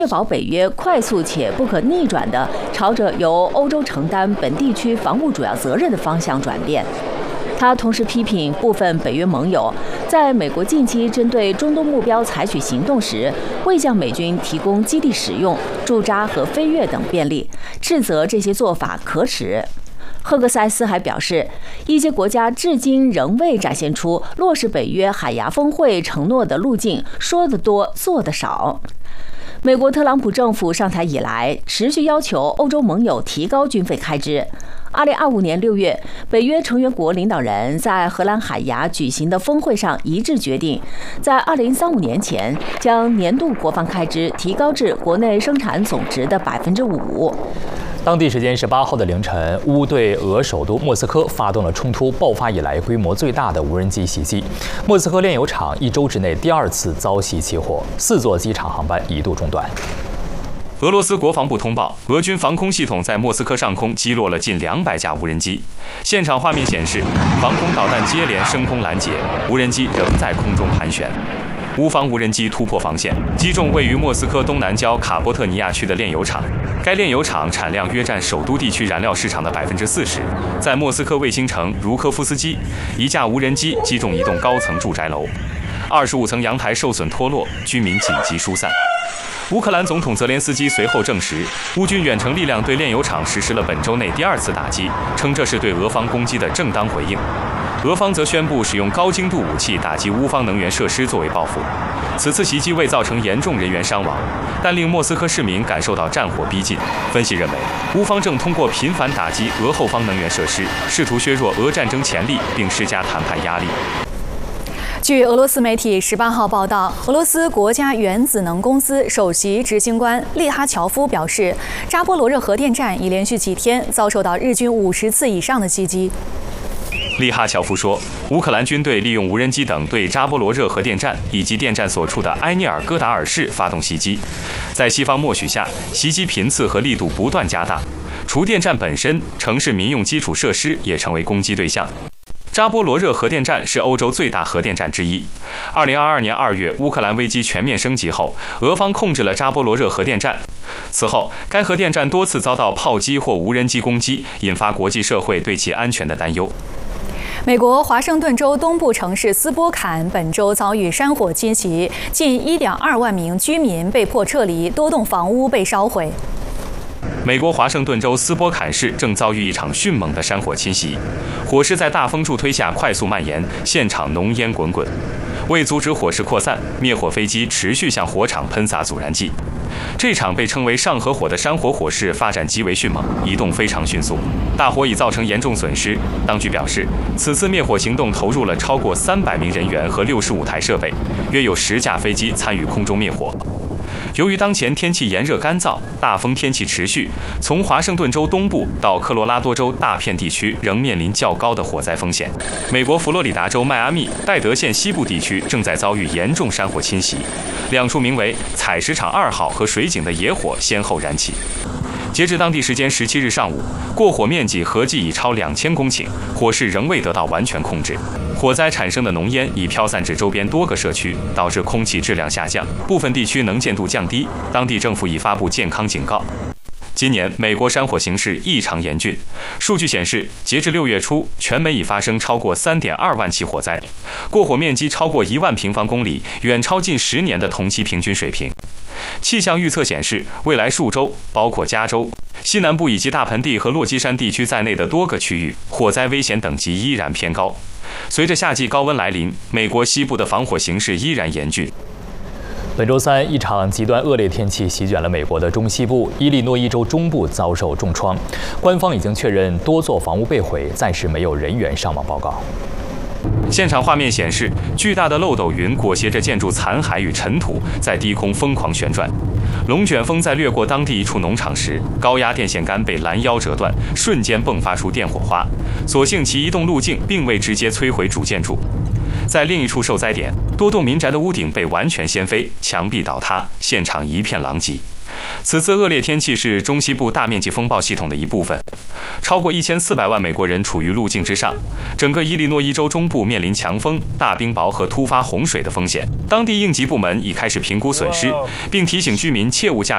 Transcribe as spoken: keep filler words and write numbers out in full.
确保北约快速且不可逆转地朝着由欧洲承担本地区防务主要责任的方向转变。他同时批评部分北约盟友在美国近期针对中东目标采取行动时，未向美军提供基地使用、驻扎和飞越等便利，斥责这些做法可耻。赫克塞斯还表示，一些国家至今仍未展现出落实北约海牙峰会承诺的路径，说得多，做得少。美国特朗普政府上台以来，持续要求欧洲盟友提高军费开支。二零二五年六月，北约成员国领导人在荷兰海牙举行的峰会上一致决定，在二零三五年前将年度国防开支提高至国内生产总值的百分之五。 当地时间十八号的凌晨，乌对俄首都莫斯科发动了冲突爆发以来规模最大的无人机袭击。莫斯科炼油厂一周之内第二次遭袭起火，四座机场航班一度中断。 俄罗斯国防部通报，俄军防空系统在莫斯科上空击落了近两百架无人机。现场画面显示，防空导弹接连升空拦截，无人机仍在空中盘旋。乌方无人机突破防线，击中位于莫斯科东南郊卡波特尼亚区的炼油厂。该炼油厂产量约占首都地区燃料市场的百分之四十。在莫斯科卫星城茹科夫斯基，一架无人机击中一栋高层住宅楼，二十五层阳台受损脱落，居民紧急疏散。乌克兰总统泽连斯基随后证实，乌军远程力量对炼油厂实施了本周内第二次打击，称这是对俄方攻击的正当回应。俄方则宣布使用高精度武器打击乌方能源设施作为报复。此次袭击未造成严重人员伤亡，但令莫斯科市民感受到战火逼近。分析认为，乌方正通过频繁打击俄后方能源设施，试图削弱俄战争潜力，并施加谈判压力。 据俄罗斯媒体十八号报道，俄罗斯国家原子能公司首席执行官利哈乔夫表示，扎波罗热核电站已连续几天遭受到日军五十次以上的袭击。 利哈乔夫说，乌克兰军队利用无人机等对扎波罗热核电站以及电站所处的埃涅尔戈达尔市发动袭击，在西方默许下，袭击频次和力度不断加大。除电站本身，城市民用基础设施也成为攻击对象。扎波罗热核电站是欧洲最大核电站之一。二零二二年二月，乌克兰危机全面升级后，俄方控制了扎波罗热核电站。此后，该核电站多次遭到炮击或无人机攻击，引发国际社会对其安全的担忧。 美国华盛顿州东部城市斯波坎本周遭遇山火侵袭，近 一点二万名居民被迫撤离，多栋房屋被烧毁。 美国华盛顿州斯波坎市正遭遇一场迅猛的山火侵袭，火势在大风助推下快速蔓延，现场浓烟滚滚。为阻止火势扩散，灭火飞机持续向火场喷洒阻燃剂。这场被称为上河火的山火火势发展极为迅猛，移动非常迅速，大火已造成严重损失。当局表示，此次灭火行动投入了超过三百名人员和六十五台设备，约有十架飞机参与空中灭火。由于当前天气炎热干燥，大风天气持续，从华盛顿州东部到科罗拉多州大片地区仍面临较高的火灾风险。美国佛罗里达州迈阿密戴德县西部地区正在遭遇严重山火侵袭，两处名为采石场二号和水井的野火先后燃起。截至当地时间十七日上午，过火面积合计已超两千公顷，火势仍未得到完全控制。火灾产生的浓烟已飘散至周边多个社区，导致空气质量下降，部分地区能见度降低。当地政府已发布健康警告。今年美国山火形势异常严峻，数据显示，截至六月初，全美已发生超过 三点二万起火灾，过火面积超过一万平方公里，远超近十年的同期平均水平。气象预测显示，未来数周，包括加州、西南部以及大盆地和落基山地区在内的多个区域，火灾危险等级依然偏高。随着夏季高温来临，美国西部的防火形势依然严峻。 本周三，一场极端恶劣天气席卷了美国的中西部，伊利诺伊州中部遭受重创。官方已经确认多座房屋被毁，暂时没有人员伤亡报告。 现场画面显示，巨大的漏斗云裹挟着建筑残骸与尘土，在低空疯狂旋转。龙卷风在掠过当地一处农场时，高压电线杆被拦腰折断，瞬间迸发出电火花。所幸其移动路径并未直接摧毁主建筑。在另一处受灾点，多栋民宅的屋顶被完全掀飞，墙壁倒塌，现场一片狼藉。此次恶劣天气是中西部大面积风暴系统的一部分，超过一千四百万美国人处于路径之上。整个伊利诺伊州中部面临强风、大冰雹和突发洪水的风险。当地应急部门已开始评估损失，并提醒居民切勿驾